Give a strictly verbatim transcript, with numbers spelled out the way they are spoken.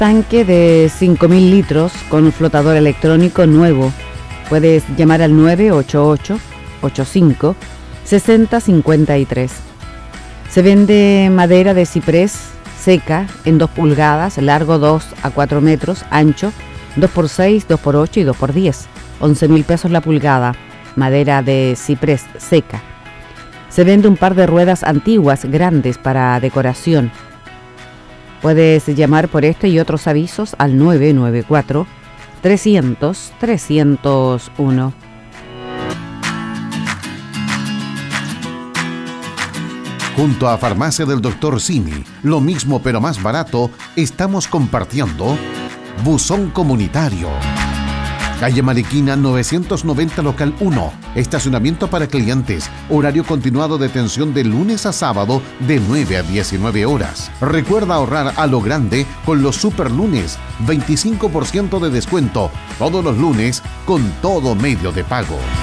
tanque de cinco mil litros con flotador electrónico nuevo. Puedes llamar al nueve ocho ocho, ocho cinco, seis cero cinco tres. Se vende madera de ciprés seca en dos pulgadas, largo dos a cuatro metros, ancho dos por seis, dos por ocho y dos por diez. once mil pesos la pulgada. Madera de ciprés seca. Se vende un par de ruedas antiguas grandes para decoración. Puedes llamar por este y otros avisos al nueve nueve cuatro, trescientos, trescientos uno. Junto a Farmacia del doctor Simi, lo mismo pero más barato, estamos compartiendo Buzón Comunitario. Calle Mariquina novecientos noventa, local uno. Estacionamiento para clientes. Horario continuado de atención de lunes a sábado de nueve a diecinueve horas. Recuerda ahorrar a lo grande con los super lunes. veinticinco por ciento de descuento todos los lunes con todo medio de pago.